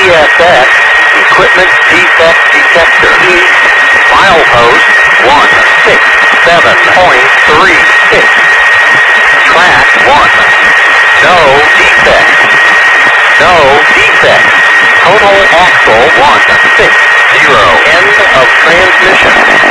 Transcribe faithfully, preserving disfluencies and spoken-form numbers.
S X Equipment Defect Detector. Milepost one six seven point three six. Track one. No defects. No defects. Total axle one six zero. End of transmission.